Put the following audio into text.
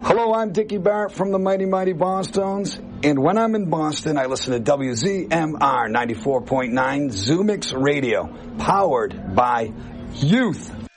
Hello, I'm Dickie Barrett from the Mighty Mighty Bosstones, and when I'm in Boston, I listen to WZMR 94.9 Zoomix Radio, powered by youth.